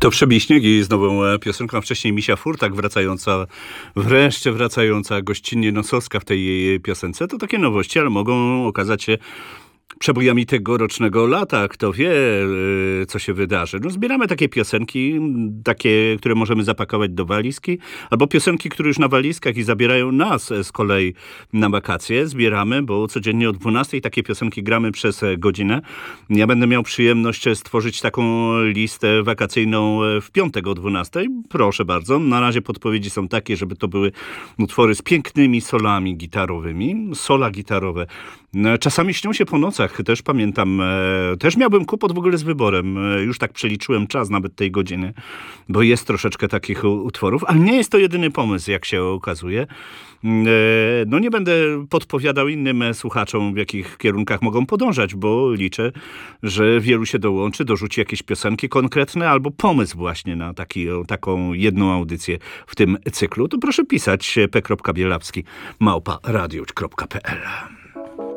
To Przebiśniegi z nową piosenką, a wcześniej Misia Furtak wreszcie wracająca gościnnie Nosowska w tej jej piosence. To takie nowości, ale mogą okazać się przebojami tegorocznego lata. Kto wie, co się wydarzy. No, zbieramy takie piosenki, takie, które możemy zapakować do walizki, albo piosenki, które już na walizkach i zabierają nas z kolei na wakacje. Zbieramy, bo codziennie o 12 takie piosenki gramy przez godzinę. Ja będę miał przyjemność stworzyć taką listę wakacyjną w piątek o 12. Proszę bardzo. Na razie podpowiedzi są takie, żeby to były utwory z pięknymi solami gitarowymi. Sola gitarowe. Czasami śnią się po nocach, też pamiętam. Też miałbym kłopot w ogóle z wyborem. Już tak przeliczyłem czas nawet tej godziny, bo jest troszeczkę takich utworów, ale nie jest to jedyny pomysł, jak się okazuje. No nie będę podpowiadał innym słuchaczom, w jakich kierunkach mogą podążać, bo liczę, że wielu się dołączy, dorzuci jakieś piosenki konkretne albo pomysł właśnie na taką jedną audycję w tym cyklu. To proszę pisać p.bielawski@radiowcz.pl.